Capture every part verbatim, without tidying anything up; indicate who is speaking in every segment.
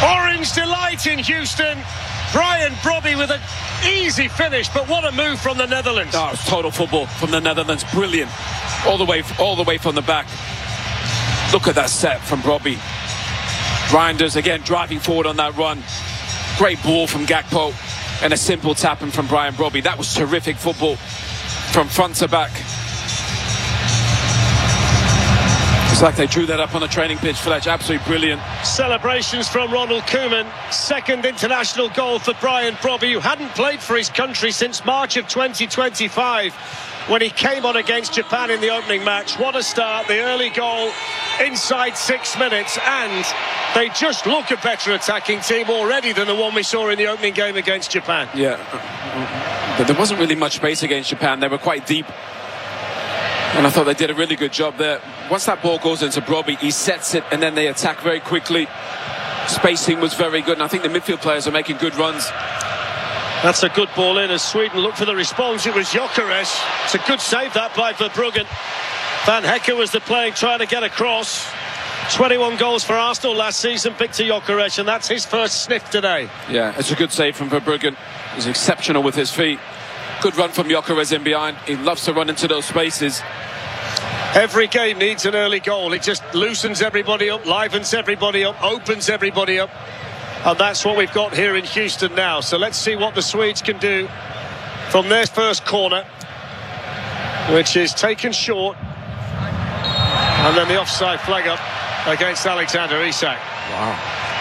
Speaker 1: Orange delight in Houston. Brian Brobby with an easy finish, but what a move from the Netherlands.
Speaker 2: Oh, it's total football from the Netherlands. Brilliant. All the way, all the way from the back. Look at that set from Brobby. Reinders again driving forward on that run. Great ball from Gakpo and a simple tapping from Brian Brobby. That was terrific football from front to back. It's like they drew that up on the training pitch, Fletch. Absolutely brilliant.
Speaker 1: Celebrations from Ronald Koeman. Second international goal for Brian Brobby, who hadn't played for his country since March of twenty twenty-five when he came on against Japan in the opening match. What a start. The early goal inside six minutes, and they just look a better attacking team already than the one we saw in the opening game against Japan.
Speaker 2: Yeah, but there wasn't really much space against Japan. They were quite deep, and I thought they did a really good job there. Once that ball goes into Brobby, he sets it, and then they attack very quickly. Spacing was very good, and I think the midfield players are making good runs.
Speaker 1: That's a good ball in as Sweden look for the response. It was Gyökeres. It's a good save that by Verbruggen. Van Hecke was the playing trying to get across. twenty-one goals for Arsenal last season. Victor Gyökeres, and that's his first sniff today.
Speaker 2: Yeah, it's a good save from Verbruggen. He's exceptional with his feet. Good run from Gyökeres in behind. He loves to run into those spaces.
Speaker 1: Every game needs an early goal. It just loosens everybody up, livens everybody up, opens everybody up. And that's what we've got here in Houston now. So let's see what the Swedes can do from their first corner, which is taken short. And then the offside flag up against Alexander Isak.
Speaker 2: Wow.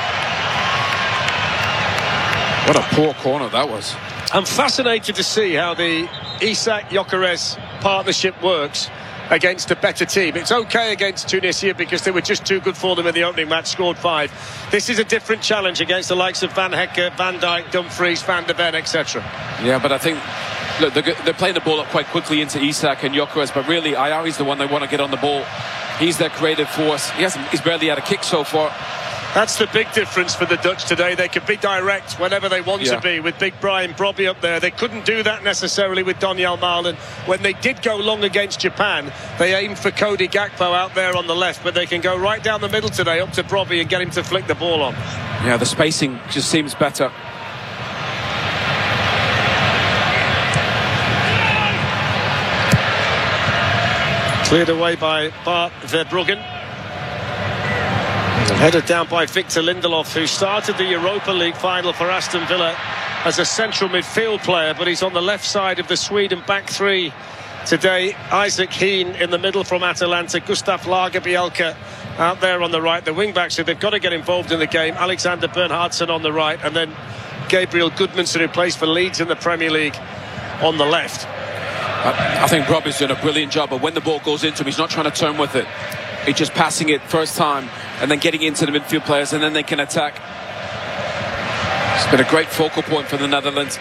Speaker 2: What a poor corner that was.
Speaker 1: I'm fascinated to see how the Isak-Gyökeres partnership works against a better team. It's okay against Tunisia because they were just too good for them in the opening match, scored five. This is a different challenge against the likes of Van Hecke, Van Dijk, Dumfries, Van de Ven, et cetera.
Speaker 2: Yeah, but I think, look, they're, they're playing the ball up quite quickly into Isak and Gyökeres, but really Ayari's the one they want to get on the ball. He's their creative force. He hasn't, he's barely had a kick so far.
Speaker 1: That's the big difference for the Dutch today. They can be direct whenever they want
Speaker 2: yeah.
Speaker 1: to be with big Brian Brobby up there. They couldn't do that necessarily with Donyell Malen. When they did go long against Japan, they aimed for Cody Gakpo out there on the left, but they can go right down the middle today up to Brobby and get him to flick the ball on.
Speaker 2: Yeah, the spacing just seems better.
Speaker 1: Cleared away by Bart Verbruggen. Headed down by Victor Lindelof, who started the Europa League final for Aston Villa as a central midfield player, but he's on the left side of the Sweden back three today. Isaac Heen in the middle from Atalanta, Gustav Lagerbielke out there on the right. The wing-backs, so they've got to get involved in the game. Alexander Bernhardsson on the right, and then Gabriel Goodmanson, who plays for Leeds in the Premier League, on the left.
Speaker 2: I, I think Brobby's doing a brilliant job, but when the ball goes into him, he's not trying to turn with it. He's just passing it first time and then getting into the midfield players, and then they can attack. It's been a great focal point for the Netherlands.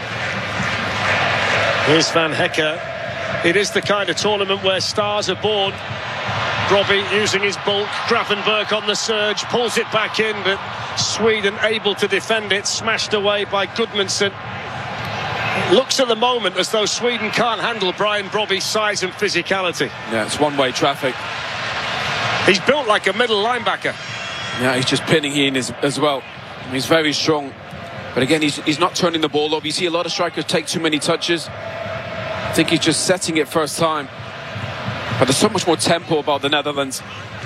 Speaker 1: Here's Van Hecke. It is the kind of tournament where stars are born. Brobby using his bulk, Gravenberg on the surge, pulls it back in, but Sweden able to defend it, smashed away by Goodmanson. It looks at the moment as though Sweden can't handle Brian Brobby's size and physicality.
Speaker 2: Yeah, it's one-way traffic.
Speaker 1: He's built like a middle linebacker.
Speaker 2: Yeah, he's just pinning in as, as well. He's very strong. But again, he's, he's not turning the ball up. You see a lot of strikers take too many touches. I think he's just setting it first time. But there's so much more tempo about the Netherlands.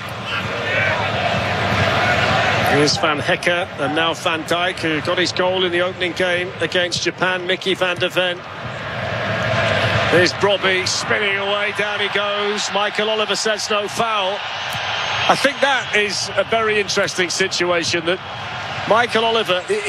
Speaker 1: Here's Van Hecke and now Van Dijk, who got his goal in the opening game against Japan. Mickey van der Ven. There's Brobby spinning away, down he goes. Michael Oliver says no foul. I think that is a very interesting situation, that Michael Oliver...